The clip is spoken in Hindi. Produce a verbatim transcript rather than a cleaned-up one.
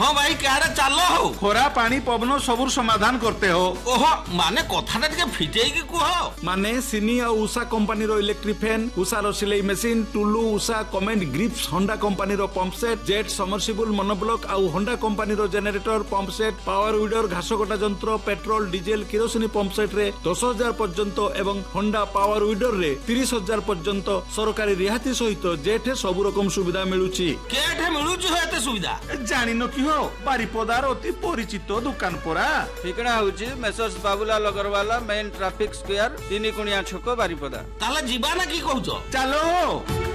हाँ भाई क्या चलो हो खोरा पानी पवन सबुर समाधान करते हो। ओहो माने कथाटा टिके फिटेई की कह माने सिनी और उषा कंपनी रो इलेक्ट्रिक फैन, उषा रो सिलाई machine, Tullu Usha comment grips, Honda company रो pump set, jet submersible monoblock और होंडा कंपनी रो generator pump set, power weeder घास कटा जंत्र, पेट्रोल डीजेल किरोसिनी पंप सेट रे दस हजार पर्यंत एवं होंडा पावर विडर रे तीस हजार पर्यंत सरकारी रिहाती सहित जेठे सब रकम सुविधा मिलुची। केठे मिलुची हो एते सुविधा जानिनो कि हो बारिपदार अति परिचित दुकान परा। ठिकना होची messrs Babulal Agrawala main traffic square तीन कुणिया छक बारिपदा। ताला जीवा ना की कहउछो चलो।